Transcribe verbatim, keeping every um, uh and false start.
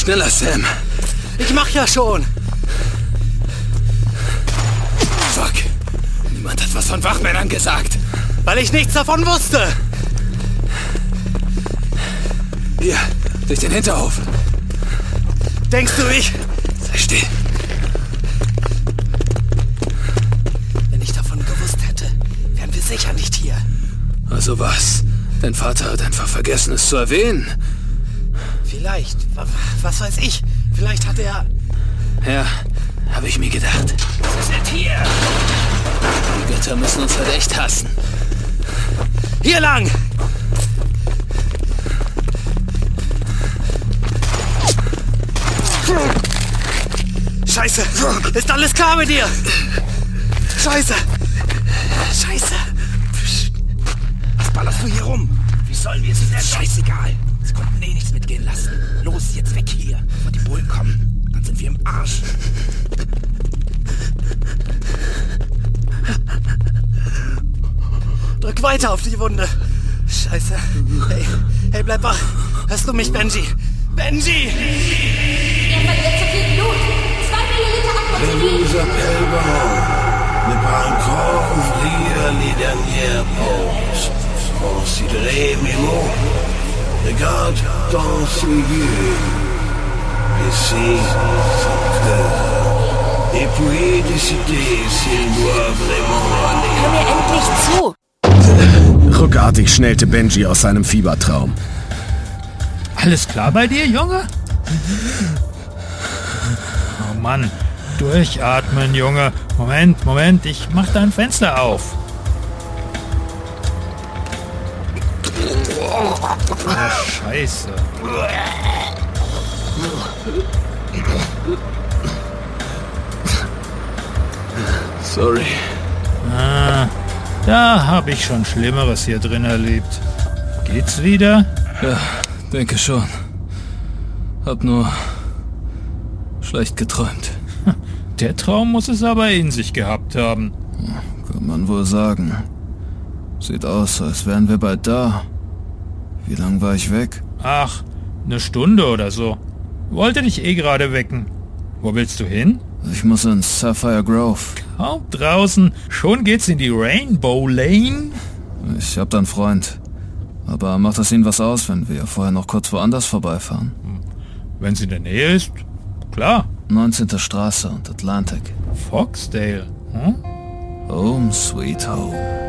Schneller, Sam. Ich mach ja schon. Fuck. Niemand hat was von Wachmännern gesagt. Weil ich nichts davon wusste. Hier, durch den Hinterhof. Denkst du, ich... Sei still. Wenn ich davon gewusst hätte, wären wir sicher nicht hier. Also was? Dein Vater hat einfach vergessen, es zu erwähnen. Vielleicht. Was weiß ich. Vielleicht hat er... Ja, habe ich mir gedacht. Sie sind hier. Die Götter müssen uns halt echt hassen. Hier lang! Scheiße! Ist alles klar mit dir? Scheiße! Scheiße! Was ballerst du hier rum? Wie sollen wir sie denn? Scheißegal! Sie konnten eh nichts mitgehen lassen. Los, jetzt weg hier, bevor die Bullen kommen. Dann sind wir im Arsch. Drück weiter auf die Wunde. Scheiße. Hey, hey, bleib wach. Hörst du mich, Benji? Benji! Er verliert zu viel Blut. Zwei Milliliter Aquatin. Nous appelle ne pas encore ouvrir les dernières portes. Considérez mes mots. Regarde dans ses yeux. Laissez son cœur. Et puis décider s'il doit vraiment aller. Hör mir endlich zu. Ruckartig schnellte Benji aus seinem Fiebertraum. Alles klar bei dir, Junge? Oh Mann, durchatmen, Junge. Moment, Moment, ich mach dein Fenster auf. Oh, Scheiße. Sorry. Ah, da habe ich schon Schlimmeres hier drin erlebt. Geht's wieder? Ja, denke schon. Hab nur schlecht geträumt. Der Traum muss es aber in sich gehabt haben. Kann man wohl sagen. Sieht aus, als wären wir bald da. Wie lang war ich weg? Ach, eine Stunde oder so. Wollte dich eh gerade wecken. Wo willst du hin? Ich muss ins Sapphire Grove. Kaum draußen, schon geht's in die Rainbow Lane? Ich hab da einen Freund. Aber macht das Ihnen was aus, wenn wir vorher noch kurz woanders vorbeifahren? Wenn sie in der Nähe ist, klar. neunzehnte Straße und Atlantic. Foxdale, hm? Home sweet home.